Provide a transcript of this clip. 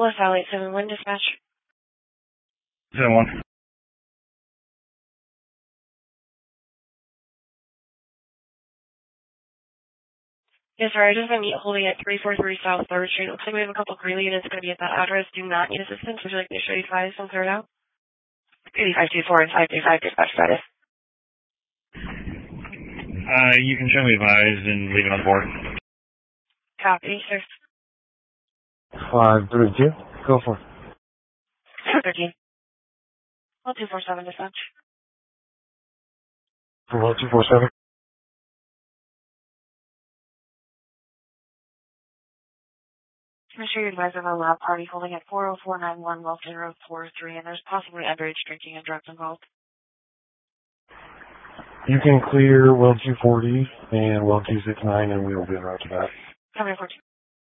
Valley 7-1 dispatch. 7-1. Yes, sir. I just been holding at 343 South 3rd Street. Looks like we have a couple Greeley units going to be at that address. Do not need assistance. Would you like me to show you 5 and clear it out? 8524 and 535 dispatch status. You can show me advised and leave it on board. Copy, sir. 532. Go for it. 13. 1247 dispatch. For 1247. I'm sure you advise of a lab party holding at 40491 Wilson Road 43, and there's possibly underage drinking and drugs involved. You can clear well 240 and well 269, and we will be in route to that. Copy 14.